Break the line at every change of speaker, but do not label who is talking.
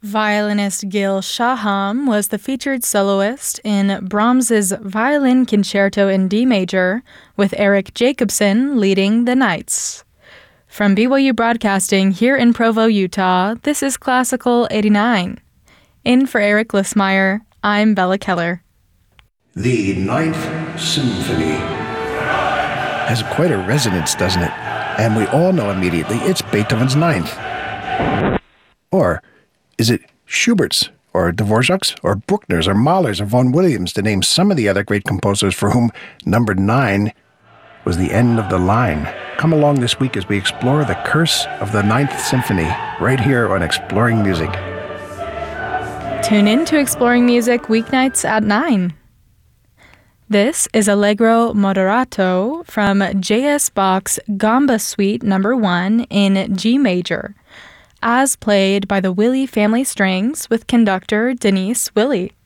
Violinist Gil Shaham was the featured soloist in Brahms's Violin Concerto in D major, with Eric Jacobson leading the Knights. From BYU Broadcasting here in Provo, Utah, this is Classical 89. In for Eric Lissmeyer, I'm Bella Keller.
The Ninth Symphony has quite a resonance, doesn't it? And we all know immediately it's Beethoven's Ninth. Or is it Schubert's, or Dvorak's, or Bruckner's, or Mahler's, or Vaughan Williams, to name some of the other great composers for whom number 9 was the end of the line? Come along this week as we explore the curse of the Ninth Symphony, right here on Exploring Music.
Tune in to Exploring Music weeknights at 9. This is Allegro Moderato from J.S. Bach's Gamba Suite No. 1 in G major, as played by the Willey Family Strings with conductor Denise Willey.